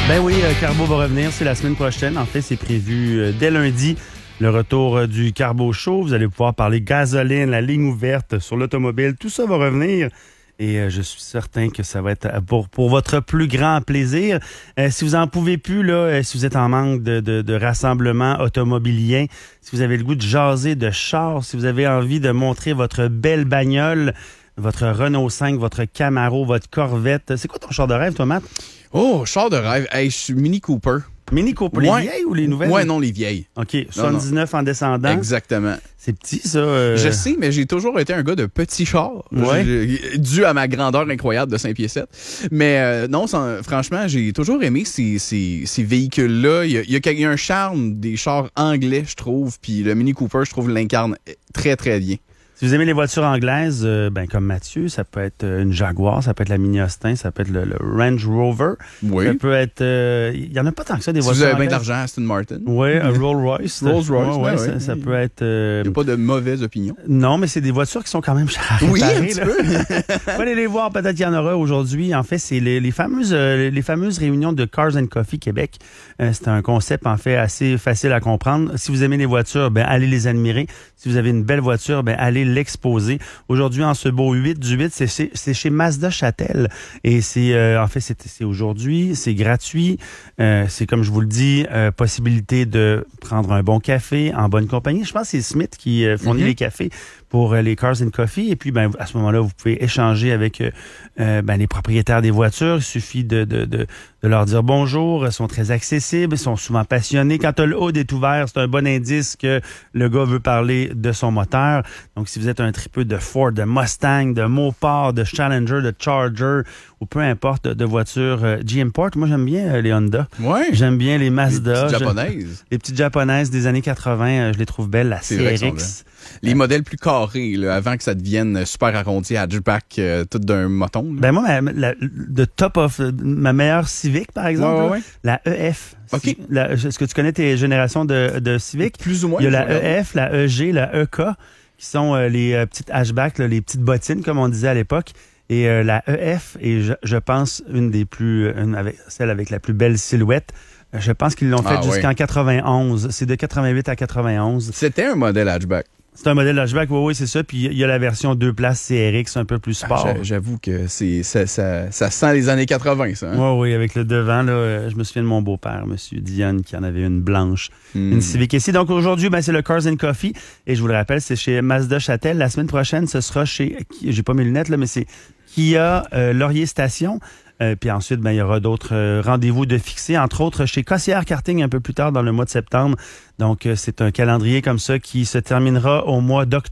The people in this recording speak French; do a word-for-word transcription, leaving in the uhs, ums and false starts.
Ben oui, euh, Carbo va revenir, c'est la semaine prochaine. En fait, c'est prévu euh, dès lundi, le retour euh, du Carbo Show. Vous allez pouvoir parler gasoline, la ligne ouverte sur l'automobile. Tout ça va revenir. Et euh, je suis certain que ça va être pour, pour votre plus grand plaisir. Euh, si vous en pouvez plus, là, euh, si vous êtes en manque de, de, de rassemblement automobilien, si vous avez le goût de jaser de char, si vous avez envie de montrer votre belle bagnole, votre Renault cinq, votre Camaro, votre Corvette. C'est quoi ton char de rêve, toi, Matt? Oh, char de rêve. Hey, je suis Mini Cooper. Mini Cooper, les Ouais. vieilles ou les nouvelles? Ouais, non, les vieilles. OK, soixante-dix-neuf en descendant. Exactement. C'est petit, ça. Euh... Je sais, mais j'ai toujours été un gars de petits chars. Ouais. J'ai- Dû à ma grandeur incroyable de cinq pieds sept. Mais euh, non, sans- franchement, j'ai toujours aimé ces, ces, ces véhicules-là. Il y, a, il y a- il y a un charme des chars anglais, je trouve. Puis le Mini Cooper, je trouve, l'incarne très, très bien. Si vous aimez les voitures anglaises, euh, ben comme Mathieu, ça peut être une Jaguar, ça peut être la Mini Austin, ça peut être le, le Range Rover. Oui. Ça peut être... euh, Il y en a pas tant que ça, des Si voitures vous avez bien anglaises. d'argent, Aston Martin. Oui, un Rolls-Royce. Rolls-Royce, Ouais, ouais, ben ça, oui. ça peut être... euh, Il n'y a pas de mauvaise opinion. Non, mais c'est des voitures qui sont quand même chères à Oui, un réparer, petit là. peu. Faut aller les voir, peut-être qu'il y en aura aujourd'hui. En fait, c'est les, les fameuses euh, les fameuses réunions de Cars and Coffee Québec. Euh, c'est un concept, en fait, assez facile à comprendre. Si vous aimez les voitures, ben allez les admirer. Si vous avez une belle voiture, ben allez l'exposer. Aujourd'hui, en ce beau huit du huit, c'est chez, c'est chez Mazda Châtel. Et c'est, euh, en fait, c'est, c'est aujourd'hui, c'est gratuit. Euh, c'est, comme je vous le dis, euh, possibilité de prendre un bon café en bonne compagnie. Je pense que c'est Smith qui euh, fournit Mm-hmm. les cafés pour euh, les Cars and Coffee. Et puis, ben, à ce moment-là, vous pouvez échanger avec euh, euh, ben, les propriétaires des voitures. Il suffit de, de, de, de leur dire bonjour. Ils sont très accessibles. Ils sont souvent passionnés. Quand le hood est ouvert, c'est un bon indice que le gars veut parler de son moteur. Donc, si vous êtes un tripeux de Ford, de Mustang, de Mopar, de Challenger, de Charger, ou peu importe, de, de voitures euh, G M Port, moi, j'aime bien euh, les Honda. Ouais. J'aime bien les Les Mazda. petites Je- japonaises. les petites japonaises des années quatre-vingts, euh, je les trouve belles. La C'est vrai C R qu'elles sont X. Les modèles plus carrés, là, avant que ça devienne super arrondi, hatchback, euh, tout d'un moton. là. Ben moi, ma, la, de top of ma meilleure Civic, par exemple, Ouais, ouais, là, ouais. la E F. OK. Si- la- Est-ce que tu connais tes générations de, de Civic? Plus ou moins. Il y a je la regarde. E F, la E G, la E K, qui sont euh, les euh, petites hatchbacks, là, les petites bottines, comme on disait à l'époque. Et euh, la E F est, je, je pense, une des plus, une avec, celle avec la plus belle silhouette. Euh, Je pense qu'ils l'ont Ah, faite jusqu'en ouais. quatre-vingt-onze. C'est de quatre-vingt-huit à quatre-vingt-onze. C'était un modèle hatchback. C'est un modèle hatchback, oui, oui, c'est ça. Puis il y a la version deux places C R X, un peu plus Ah, sport. j'a- J'avoue que c'est ça, ça, ça sent les années quatre-vingts, ça. Hein? Oui, oui, avec le devant, là, euh, je me souviens de mon beau-père, Monsieur Dionne, qui en avait une blanche, Hmm. une Civic ici. Donc aujourd'hui, ben, c'est le Cars and Coffee. Et je vous le rappelle, c'est chez Mazda Châtel. La semaine prochaine, ce sera chez, j'ai pas mes lunettes, là, mais c'est Kia euh, Laurier Station. Euh, puis ensuite, ben, il y aura d'autres euh, rendez-vous de fixés, entre autres chez Cossière Karting un peu plus tard dans le mois de septembre. Donc, euh, c'est un calendrier comme ça qui se terminera au mois d'octobre.